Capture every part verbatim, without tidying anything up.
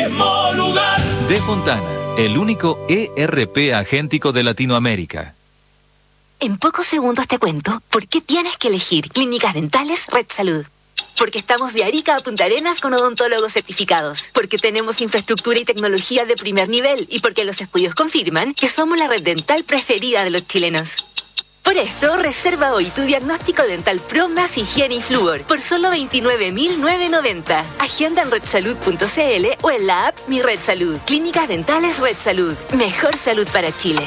mismo lugar. De Fontana, el único E R P agéntico de Latinoamérica. En pocos segundos te cuento por qué tienes que elegir Clínicas Dentales Red Salud. Porque estamos de Arica a Punta Arenas con odontólogos certificados. Porque tenemos infraestructura y tecnología de primer nivel. Y porque los estudios confirman que somos la red dental preferida de los chilenos. Por esto, reserva hoy tu diagnóstico dental Pro más higiene y flúor por solo veintinueve mil novecientos noventa. Agenda en red salud punto c l o en la app Mi Red Salud. Clínicas Dentales Red Salud. Mejor salud para Chile.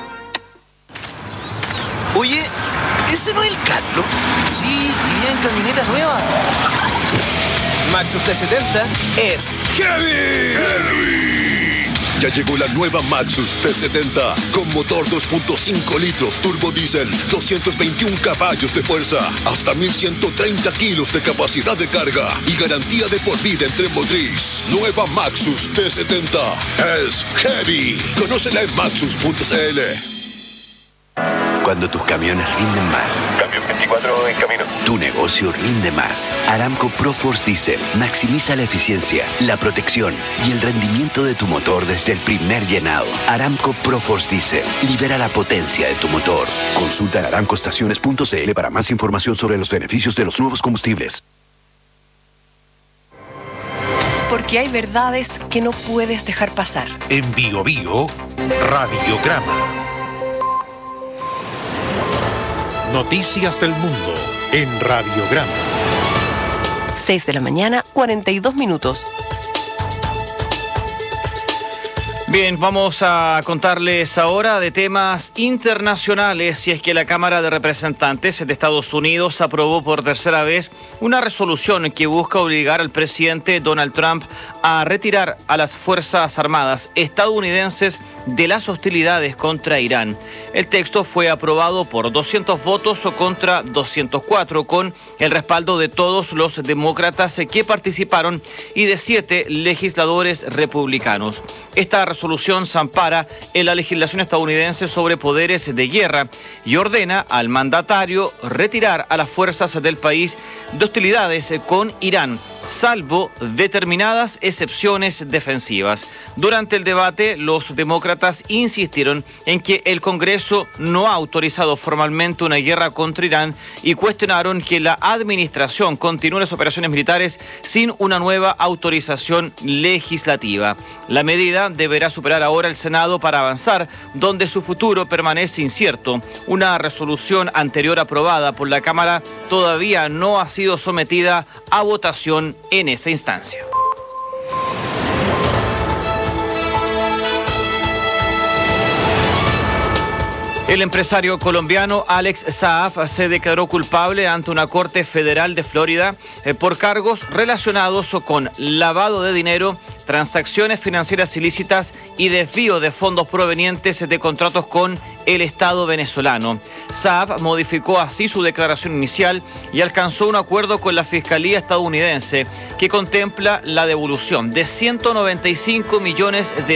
Oye, ¿ese no es el Carlos? Sí, iría en camioneta nueva. Maxus T setenta es heavy. ¡Heavy! Ya llegó la nueva Maxus T setenta con motor dos punto cinco litros turbo diésel, doscientos veintiún caballos de fuerza, hasta mil ciento treinta kilos de capacidad de carga y garantía de por vida en tren motriz. Nueva Maxus T setenta es heavy. Conócela en maxus punto c l. Cuando tus camiones rinden más. Cambio veinticuatro en camino. Tu negocio rinde más. Aramco ProForce Diesel maximiza la eficiencia, la protección y el rendimiento de tu motor desde el primer llenado. Aramco ProForce Diesel libera la potencia de tu motor. Consulta en aramco estaciones punto c l para más información sobre los beneficios de los nuevos combustibles. Porque hay verdades que no puedes dejar pasar. En Bio Bio, Radiograma. Noticias del mundo en Radiograma. seis de la mañana, cuarenta y dos minutos. Bien, vamos a contarles ahora de temas internacionales. Si es que la Cámara de Representantes de Estados Unidos aprobó por tercera vez una resolución que busca obligar al presidente Donald Trump a retirar a las Fuerzas Armadas estadounidenses de las hostilidades contra Irán. El texto fue aprobado por doscientos votos o contra doscientos cuatro, con el respaldo de todos los demócratas que participaron y de siete legisladores republicanos. Esta resolución se ampara en la legislación estadounidense sobre poderes de guerra y ordena al mandatario retirar a las fuerzas del país de hostilidades con Irán, salvo determinadas excepciones defensivas. Durante el debate, los demócratas insistieron en que el Congreso no ha autorizado formalmente una guerra contra Irán y cuestionaron que la administración continúe las operaciones militares sin una nueva autorización legislativa. La medida deberá superar ahora el Senado para avanzar, donde su futuro permanece incierto. Una resolución anterior aprobada por la Cámara todavía no ha sido sometida a votación en esa instancia. El empresario colombiano Alex Saab se declaró culpable ante una corte federal de Florida eh, por cargos relacionados con lavado de dinero, transacciones financieras ilícitas y desvío de fondos provenientes de contratos con el Estado venezolano. Saab modificó así su declaración inicial y alcanzó un acuerdo con la Fiscalía estadounidense que contempla la devolución de ciento noventa y cinco millones de